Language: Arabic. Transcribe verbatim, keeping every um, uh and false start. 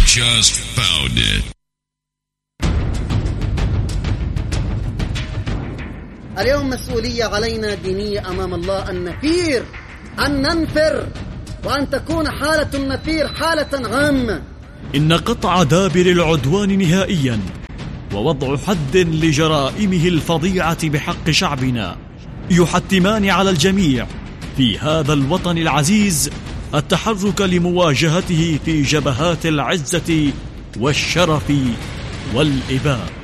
just found it. اليوم مسؤولية علينا دينية أمام الله أن نفير، أن ننفر، وأن تكون حالة النفير حالة عامة. إن قطع دابر العدوان نهائيا ووضع حد لجرائمه الفظيعة بحق شعبنا يحتمان على الجميع في هذا الوطن العزيز التحرك لمواجهته في جبهات العزة والشرف والإباء.